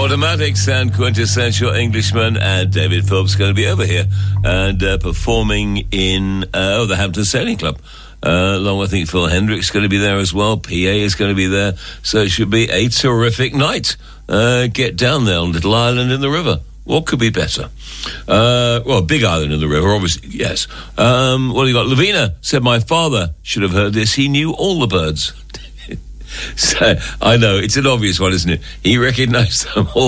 Automatics and Quintessential Englishman, and David Phillips going to be over here and performing in the Hampton Sailing Club. Along with, I think, Phil Hendricks going to be there as well. PA is going to be there. So it should be a terrific night. Get down there on Little Island in the river. What could be better? Big Island in the river, obviously, yes. What do you got? Lavina said my father should have heard this. He knew all the birds. So, I know, it's an obvious one, isn't it? He recognised them all.